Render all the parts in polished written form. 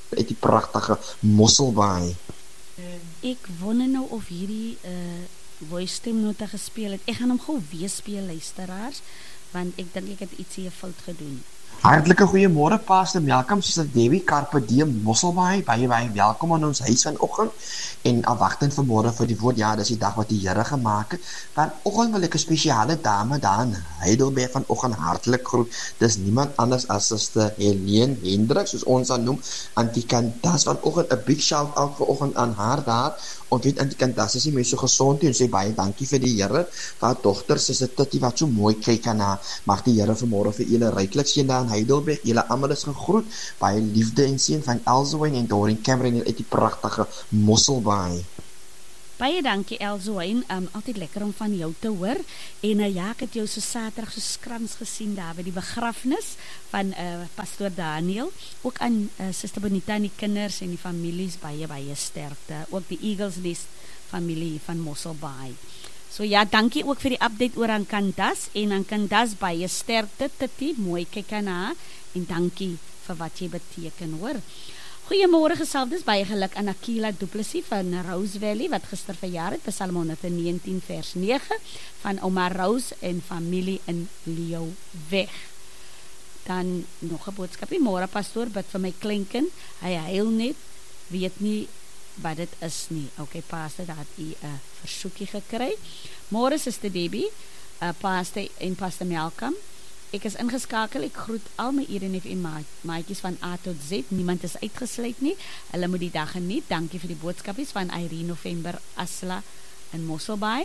uit die pragtige Mosselbaai. Ek wonder nou of hierdie voice stemnote gespeel het. Ek gaan hom gou weer speel, luisteraars, want ek dink ek het ietsie 'n fout gedoen. Hartlike goeiemôre Pastor Malcolm, Suster Debbie, Carpe Diem, Mosselbaai, baie welkom aan ons huis vanoggend en afwagtend vanmôre vir die woord. Ja, dis die dag wat die Here gemaak het. Vanoggend wil ek 'n spesiale dame daar in Heidelberg vanoggend hartlik groet. Dis niemand anders as Suster Helene Hendriks, soos ons haar noem, Antikantas vanoggend. 'n Big shout out vanoggend aan haar daar. Ons weet Antikantas is nie meer so gesond en sê baie dankie vir die Here. Vir haar dogter Suster Titty wat so mooi kyk aan haar. Mag die Here vanmôre vir julle ryklik seën daar in Heidelberg. Julle almal is gegroet. Baie liefde en seën van Elsewyn en Doreen Cameron uit die pragtige Mosselbaai. Baie dankie Elsewyn, altyd lekker om van jou te hoor. En ja, ek het jou so Saterdag so skrams gesien daar by die begrafnis van Pastoor Daniel. Ook aan Suster Bonita en die kinders en die families baie sterkte. Ook die Eagles Nest familie van Mosselbaai. So ja, dankie ook vir die update oor aan Candas, en aan Candas baie sterkte, Titi, mooi kyk aan haar, en dankie vir wat jy beteken, hoor. Goeiemôre geselfdes, baie geluk aan Akila Du Plessis van Rose Valley, wat gister verjaar het, Psalm 119 vers 9, van Oma Rose en familie in Leeuweg. Dan nog 'n boodskapie, môre pastoor, bid vir my kleinkind, hy huil net, weet nie wat dit is nie. Okay, pastor, daar het u 'n versoekie gekry. Môre Suster Debbie, pastor en Pastor Malcolm. Ek is ingeskakel, ek groet al my ERNFM maatjies van A tot Z, niemand is uitgesluit nie, hulle moet die dag geniet, dankie vir die boodskapies van Irene November Asla in Mosselbaai.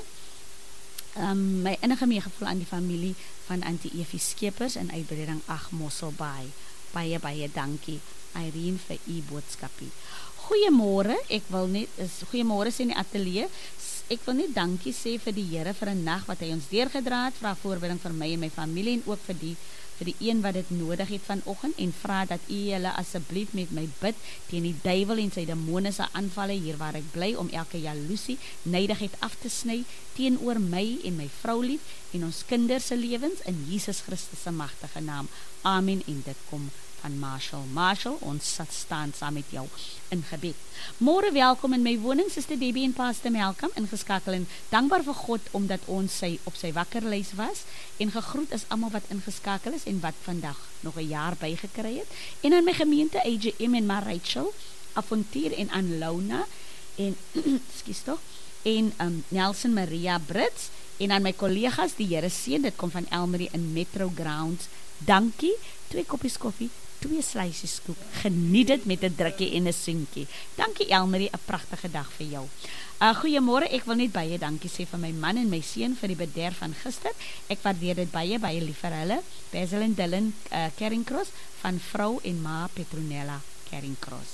My innige meegevoel aan die familie van Auntie Evie Skeepers in uitbreiding 8 Mosselbaai. Baie dankie Irene vir u boodskapie. Goeiemôre, goeiemôre sê in die ateljee. Ek wil net dankie sê vir die Here vir 'n nag wat hy ons deurgedra het, vra voorbereiding vir my en my familie en ook vir die een wat dit nodig het vanoggend, en vra dat u hulle asseblief met my bid teen die duiwel en sy demoniese aanvalle hier waar ek bly, om elke jaloesie, nydigheid af te sny teenoor my en my vroulief en ons kinders se lewens in Jesus Christus se magtige naam. Amen. En dit kom van Marshall, ons staan saam met jou in gebed. Môre welkom in my woning, Suster Debbie en Pastor Malcolm, ingeskakel en dankbaar vir God omdat ons op sy wakkerlys was, en gegroet is almal wat ingeskakel is en wat vandag nog 'n jaar bygekry het, en aan my gemeente AGM en Rachel Avontuur en aan Launa en en Nelson Maria Brits, en aan my kollegas, die Here seën, dit kom van Elmarie in Metro Grounds. Dankie, 2 koppies koffie, 2 slices koek, geniet dit met 'n drukkie en 'n soentjie. Dankie Elmarie, 'n pragtige dag vir jou. Goeiemôre, ek wil net baie dankie sê vir my man en my seun vir die bederf van gister. Ek waardeer dit baie lief vir hulle. Basil en Dylan Carringcross van vrou en ma Petronella Carringcross.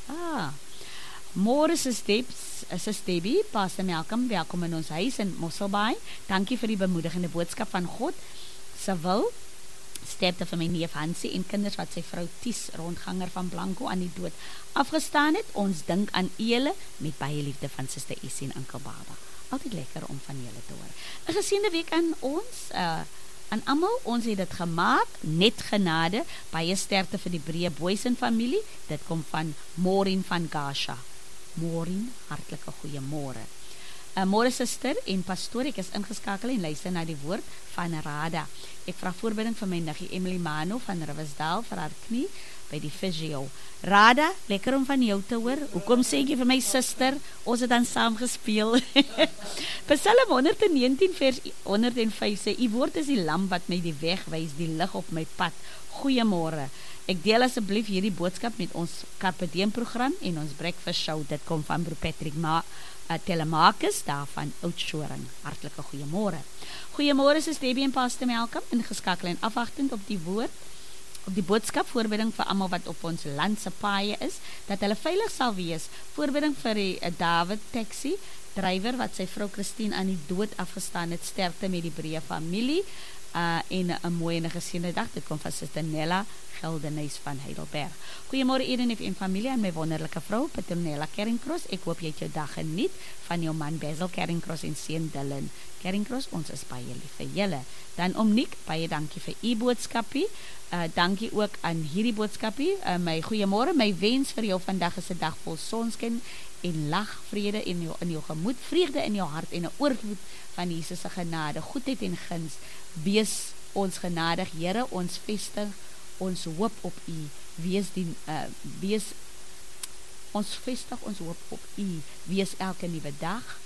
Môre Sis Debbie, Pastor Malcolm, welkom in ons huis in Mosselbaai. Dankie vir die bemoedigende boodskap van God se wil. Sterkte vir my neef Hansie en kinders wat sy vrou Ties, rondganger van Blanco, aan die dood afgestaan het. Ons dink aan julle met baie liefde van Suster Essie en Oom Baba. Altyd lekker om van julle te hoor. 'n Geseënde week aan ons, aan almal. Ons het dit gemaak, net genade. Baie sterkte vir die Breë Boysen familie. Dit kom van Maureen van Gasha. Maureen, hartlike goeiemôre. Môre suster en pastoor, ek is ingeskakel en luister na die woord van Rada. Ek vra voorbereiding vir my niggie Emily Mano van Riversdale vir haar knie by die physio. Rada, lekker om van jou te hoor. Hoekom sê jy vir my suster? Ons het dan saam gespeel. Psalm 119 vers 105 sê, u woord is die lamp wat my die weg wys, die lig op my pad. Goeiemôre. Ek deel asseblief hierdie boodskap met ons Carpe Diem program en ons breakfast show. Dit kom van Broer Patrick Telemakus daar van Oudtshoorn. Hartlike goeiemôre. Goeiemôre Sis Debbie en Pastor Malcolm, ingeskakel en afwagtend op die woord, op die boodskap, voorbereiding vir almal wat op ons land se paaie is, dat hulle veilig sal wees. Voorbereiding vir die David taxi drywer wat sy vrou Christine aan die dood afgestaan het. Sterkte met die Breë familie en 'n mooi en 'n geseënde dag. Dit kom van Suster Nella Gildenhuis van Heidelberg. Goeiemôre Eden en familie en my wonderlike vrou Petronella Kerringcross. Ek hoop jy het jou dag geniet van jou man Basil Kerringcross en seun Dylan Kerringcross. Ons is baie lief vir julle. Dan Omniek, baie dankie vir u boodskapie. Dankie ook aan hierdie boodskapie. My goeiemôre, my wens vir jou vandag is 'n dag vol sonskyn en lag, vrede in jou gemoed, vreugde in jou hart en 'n oorvloed van Jesus se genade, goedheid en guns. Wees ons genadig, Here, ons vestig ons hoop op u. Ons vestig ons hoop op u. Wees elke nuwe dag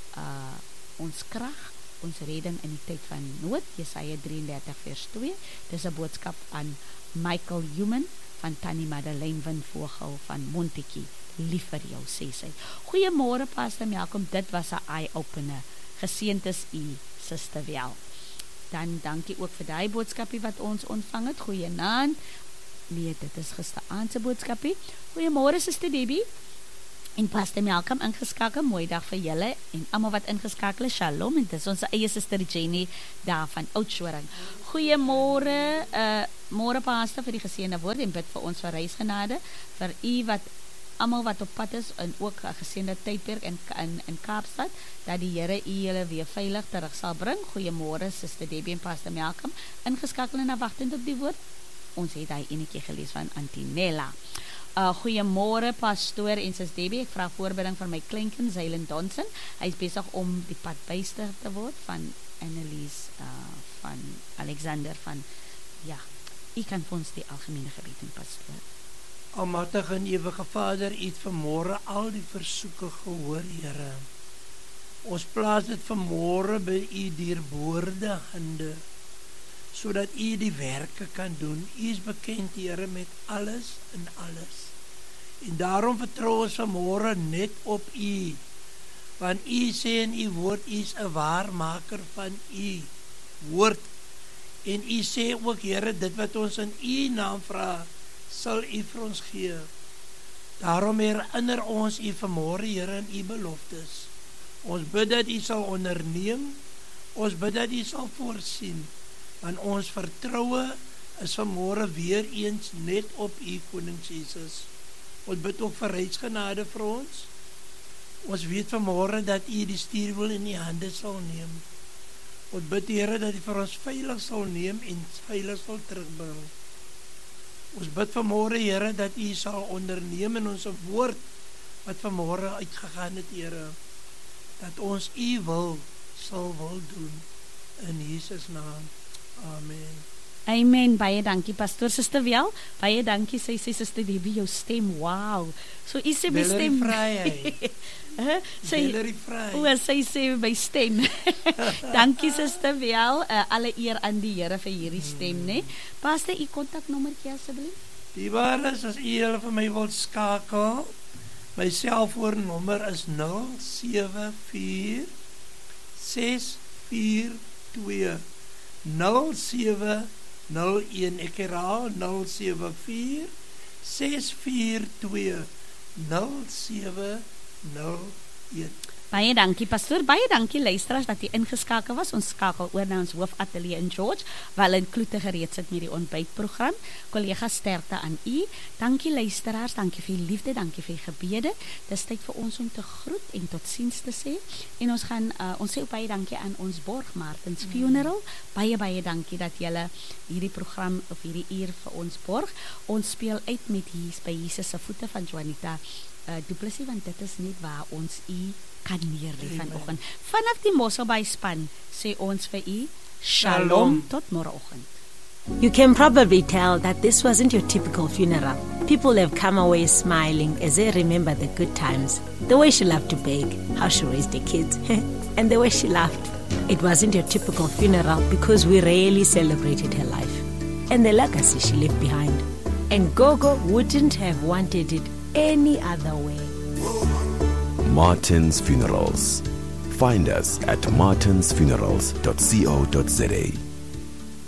ons krag, ons redding in die tyd van nood. Jesaja 33 vers 2. Dis 'n boodskap aan Michael Human van Tannie Madeleine Windvogel van Montetjie. Lief vir jou, sê sy. Goeiemôre Pastor Malcolm, dit was 'n eye-opener. Geseënd is u, Suster Wel. Dan dankie ook vir daai boodskapie wat ons ontvang het. Goeienaand. Nee, dit is gisteraand se boodskapie. Goeiemôre Suster Debbie. En Pastor Malcolm ingeskakel, mooi dag vir julle en almal wat ingeskakel is. Shalom, en dis ons eie Suster Jenny daar van Oudtshoorn. Goeiemôre, môre Pastor vir die geseënde woord en bid vir ons vir reisgenade, vir u wat almal wat op pad is en ook 'n geseënde tydperk in Kaapstad, dat die Here u julle weer veilig terug sal bring. Goeiemôre Suster Debbie en Pastor Malcolm, ingeskakel en wagtend op die woord. Ons het hy enetjie gelees van Antinella. Goeiemôre Pastoor en Sis Debbie, ek vra voorbereiding vir my kleinkind Zylen Donson. Hy is besig om die pad byster te word van Annelies van Alexander van, ja, u kan vir ons die algemene gebed doen, Pastoor. Almagtige en ewige Vader, u het vanmôre al die versoeke gehoor, Here. Ons plaas dit vanmôre by u dierboorde hande, sodat u die werke kan doen. U is bekend, Here, met alles en alles. En daarom vertrou ons vanmôre net op u, want u sê in u woord, u is 'n waarmaker van u woord. En u sê ook, Here, dit wat ons in u naam vra, sal u vir ons gee. Daarom herinner ons u vanmôre, Here, in u beloftes. Ons bid dat u sal onderneem, ons bid dat u sal voorsien, want ons vertroue is vanmôre weer eens net op u, Koning Jesus. Ons bid ook vir reisgenade vir ons. Ons weet vanmôre dat u die stuurwiel in u hande sal neem. Ons bid, Here, dat u vir ons veilig sal neem en veilig sal terugbring. Ons bid vanmôre, Here, dat u sal onderneem in ons woord wat vanmôre uitgegaan het, Here, dat ons u wil doen in Jesus naam. Amen. Amen, baie dankie Pastoor. Suster Wel, baie dankie, sy sê Suster Debbie, jou stem, wow. So u sê my stem sy sê my stem. Dankie Suster Wel, alle eer aan die Here vir hierdie stem, né? Pastor, u kontaknommertjie asseblief. Die waar is, as u hulle vir my wil skakel, my selfoonnommer is 074 642 0701. Ek herhaal 074 642 0701. Baie dankie Pastoor, baie dankie luisteraars dat jy ingeskakel was. Ons skakel oor na ons hoofateljee in George, waar in Kloete gereed sit met die ontbytprogram. Kollega, sterkte aan u. Dankie luisteraars, dankie vir die liefde, dankie vir die gebede. Dis tyd vir ons om te groet en totsiens te sê. En ons gaan ons sê baie dankie aan ons borg Martins Funeral. Baie dankie dat julle hierdie program of hierdie uur vir ons borg. Ons speel uit met hier by Jesus se voete van Juanita Du Plessis, want dit is net waar ons u kan neerlê vanoggend. Vanaf die Mosselbaai span sê ons vir u shalom tot môreoggend. You can probably tell that this wasn't your typical funeral. People have come away smiling as they remember the good times, the way she loved to bake, how she raised the kids, and the way she laughed. It wasn't your typical funeral because we rarely celebrated her life and the legacy she left behind. And Gogo wouldn't have wanted it any other way. Martins Funerals. Find us at martinsfunerals.co.za.